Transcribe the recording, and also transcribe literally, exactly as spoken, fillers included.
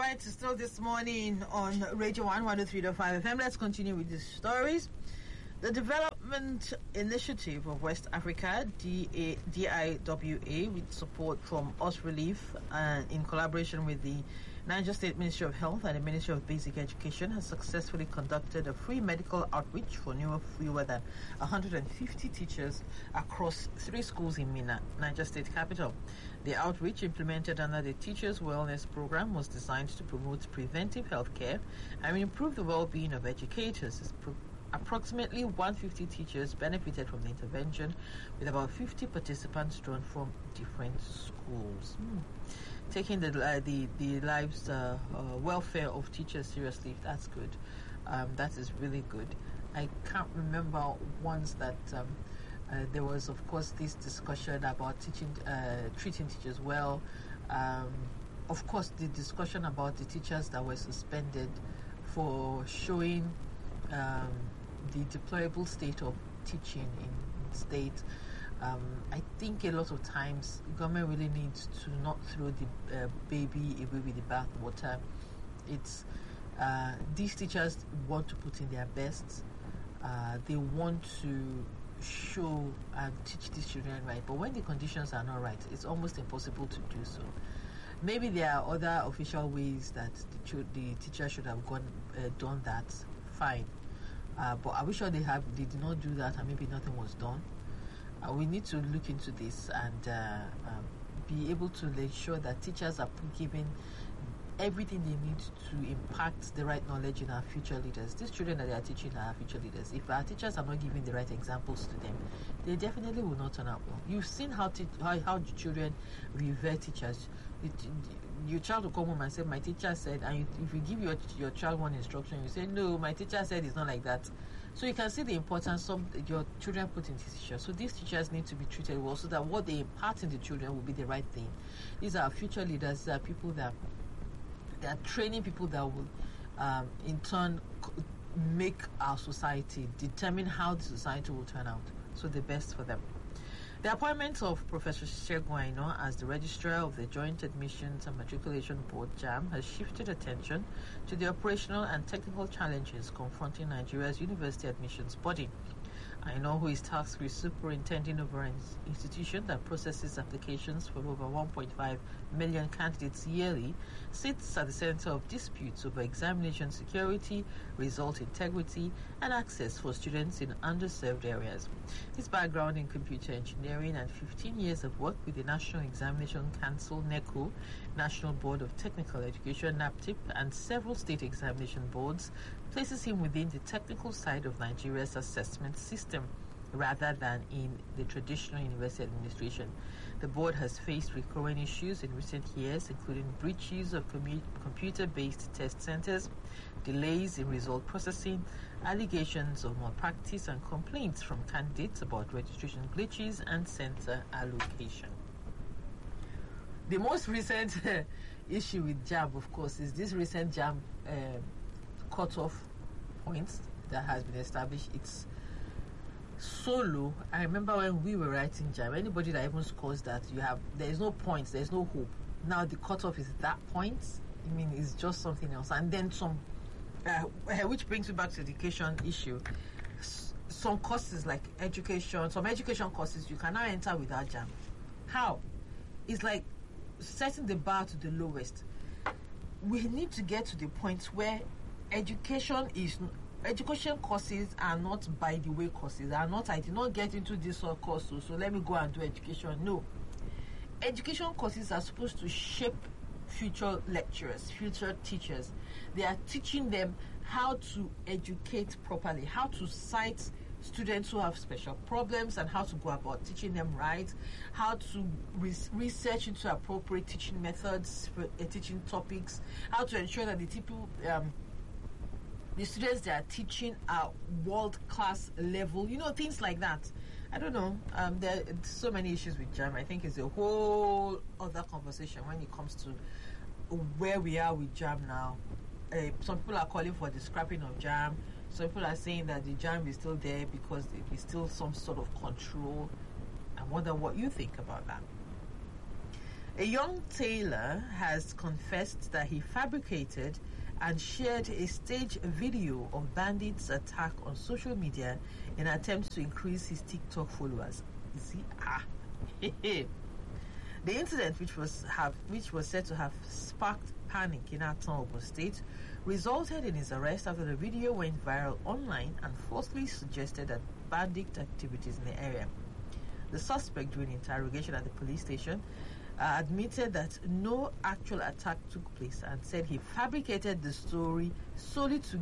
right, still this morning on Radio one, one oh three point five F M. Let's continue with these stories. The Development Initiative of West Africa, D I W A, with support from Us Relief and in collaboration with the Niger State Ministry of Health and the Ministry of Basic Education, has successfully conducted a free medical outreach for newer fewer than one hundred fifty teachers across three schools in Minna, Niger State capital. The outreach, implemented under the Teachers Wellness Program, was designed to promote preventive health care and improve the well-being of educators. Approximately one hundred fifty teachers benefited from the intervention, with about fifty participants drawn from different schools. Hmm. Taking the uh, the the lives uh, uh, welfare of teachers seriously, that's good. Um, that is really good. I can't remember once that um, uh, there was, of course, this discussion about teaching, uh, treating teachers well. Um, of course, the discussion about the teachers that were suspended for showing um, the deplorable state of teaching in, in state. Um, I think a lot of times government really needs to not throw the uh, baby away with the bathwater. It's uh, these teachers want to put in their best. Uh, they want to show and teach these children right, but when the conditions are not right, it's almost impossible to do so. Maybe there are other official ways that the, ch- the teacher should have gone uh, done that. Fine. Uh, but are we sure they have? They did not do that, and maybe nothing was done. Uh, we need to look into this and uh, um, be able to ensure that teachers are given everything they need to impact the right knowledge in our future leaders. These children that they are teaching are our future leaders. If our teachers are not giving the right examples to them, they definitely will not turn out well. You've seen how te- how, how the children revere teachers. It, your child will come home and say, my teacher said, and you, if you give your your child one instruction, you say, no, my teacher said it's not like that. So you can see the importance of your children put into teachers. So these teachers need to be treated well, so that what they impart in the children will be the right thing. These are future leaders. These are people that they are training people that will, um, in turn, make our society, determine how the society will turn out. So the best for them. The appointment of Professor Segun Aina as the Registrar of the Joint Admissions and Matriculation Board, JAMB, has shifted attention to the operational and technical challenges confronting Nigeria's university admissions body. Aina, who is tasked with superintending over an institution that processes applications for over one point five million candidates yearly, sits at the center of disputes over examination security, result integrity, and access for students in underserved areas. His background in computer engineering and fifteen years of work with the National Examination Council, NECO, National Board of Technical Education, NAPTIP, and several state examination boards places him within the technical side of Nigeria's assessment system, rather than in the traditional university administration. The board has faced recurring issues in recent years, including breaches of commu- computer-based test centers, delays in result processing, allegations of malpractice, and complaints from candidates about registration glitches and center allocation. The most recent uh, issue with JAMB, of course, is this recent JAMB uh, cutoff points that has been established. It's so low. I remember when we were writing JAMB, anybody that even scores that, you have there is no points, there is no hope. Now the cutoff is that point. I mean, it's just something else. And then some, uh, which brings me back to the education issue. S- some courses like education, some education courses you can now enter without JAMB. How? It's like setting the bar to the lowest. We need to get to the point where education is education courses are not by the way courses. Are not I did not get into this course, so, so let me go and do education. No. Education courses are supposed to shape future lecturers, future teachers. They are teaching them how to educate properly, how to cite students who have special problems and how to go about teaching them right, how to re- research into appropriate teaching methods, for, uh, teaching topics, how to ensure that the people, um, the students they are teaching are world-class level, you know, things like that. I don't know. Um, there are so many issues with JAMB. I think it's a whole other conversation when it comes to where we are with JAMB now. Uh, some people are calling for the scrapping of JAMB. Some people are saying that the JAMB is still there because there is still some sort of control. I wonder what you think about that. A young tailor has confessed that he fabricated and shared a staged video of bandits' attack on social media in an attempt to increase his TikTok followers. You see, ah, the incident, which was have which was said to have sparked panic in Aton, Ogun State, resulted in his arrest after the video went viral online and falsely suggested that bandit activities in the area. The suspect, during interrogation at the police station, uh, admitted that no actual attack took place and said he fabricated the story solely to